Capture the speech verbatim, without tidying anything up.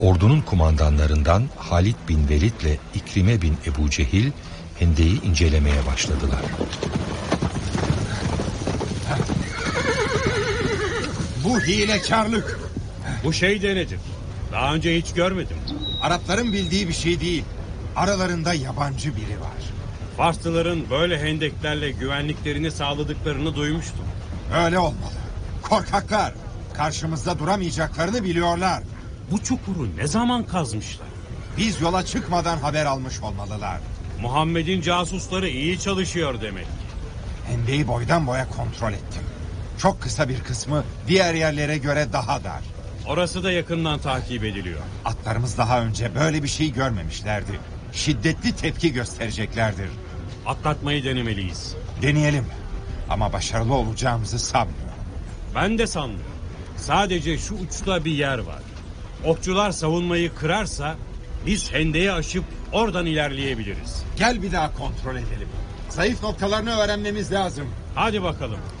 Ordunun kumandanlarından Halid bin Velid ile İkrime bin Ebu Cehil hendeyi incelemeye başladılar. Bu hilekarlık. Bu şey de nedir? Daha önce hiç görmedim. Arapların bildiği bir şey değil. Aralarında yabancı biri var. Farslıların böyle hendeklerle güvenliklerini sağladıklarını duymuştum. Öyle olmalı. Korkaklar. Karşımızda duramayacaklarını biliyorlar. Bu çukuru ne zaman kazmışlar? Biz yola çıkmadan haber almış olmalılar. Muhammed'in casusları iyi çalışıyor demek. Hendeyi boydan boya kontrol ettim. Çok kısa bir kısmı diğer yerlere göre daha dar. Orası da yakından takip ediliyor. Atlarımız daha önce böyle bir şey görmemişlerdi. Şiddetli tepki göstereceklerdir. Atlatmayı denemeliyiz. Deneyelim. Ama başarılı olacağımızı sanmıyorum. Ben de sanmıyorum. Sadece şu uçta bir yer var. Okçular savunmayı kırarsa biz hendeyi aşıp oradan ilerleyebiliriz. Gel bir daha kontrol edelim. Zayıf noktalarını öğrenmemiz lazım. Hadi bakalım.